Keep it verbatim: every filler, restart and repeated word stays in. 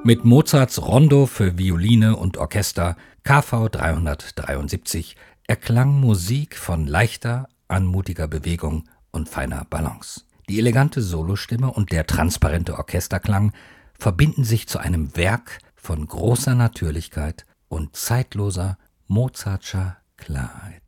Mit Mozarts Rondo für Violine und Orchester K V dreihundertdreiundsiebzig erklang Musik von leichter, anmutiger Bewegung und feiner Balance. Die elegante Solostimme und der transparente Orchesterklang verbinden sich zu einem Werk von großer Natürlichkeit und zeitloser Mozartscher Klarheit.